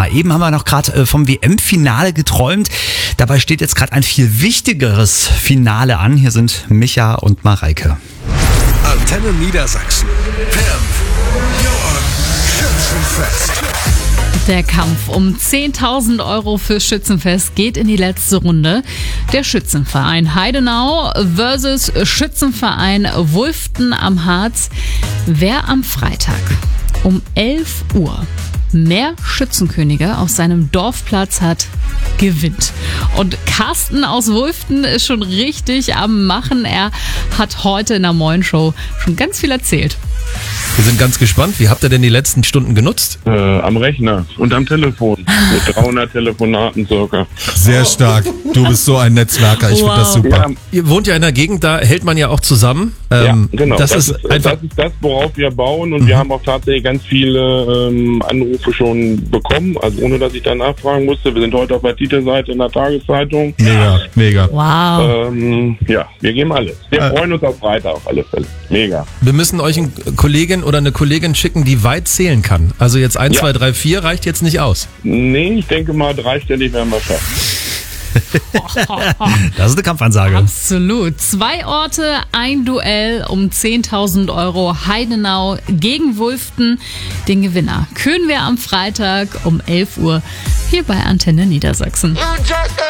Thema. Eben haben wir noch gerade vom WM-Finale geträumt. Dabei steht jetzt gerade ein viel wichtigeres Finale an. Hier sind Micha und Mareike. Antenne Niedersachsen. Schützenfest. Der Kampf um 10.000 Euro fürs Schützenfest geht in die letzte Runde. Der Schützenverein Heidenau versus Schützenverein Wulften am Harz. Wer am Freitag um 11 Uhr mehr Schützenkönige auf seinem Dorfplatz hat, gewinnt. Und Carsten aus Wulften ist schon richtig am Machen. Er hat heute in der Moin-Show schon ganz viel erzählt. Wir sind ganz gespannt. Wie habt ihr denn die letzten Stunden genutzt? Am Rechner und am Telefon. Mit 300 Telefonaten circa. Sehr stark. Du bist so ein Netzwerker. Ich finde das super. Ja, Ihr wohnt ja in der Gegend, da hält man ja auch zusammen. ja, genau. Das ist einfach. Das ist das, worauf wir bauen. Und wir haben auch tatsächlich ganz viele Anrufe schon bekommen. Also ohne, dass ich da nachfragen musste. Wir sind heute auf der Titelseite in der Tageszeitung. Mega. Wow. Ja, wir geben alles. Wir freuen uns auf Freitag auf alle Fälle. Mega. Wir müssen euch einen Kollegen oder eine Kollegin schicken, die weit zählen kann. Also jetzt 1, 2, 3, 4 reicht jetzt nicht aus. Nee, ich denke mal, dreistellig werden wir schaffen. Das ist eine Kampfansage. Absolut. 2 Orte, ein Duell um 10.000 Euro. Heidenau gegen Wulften. Den Gewinner küren wir am Freitag um 11 Uhr hier bei Antenne Niedersachsen.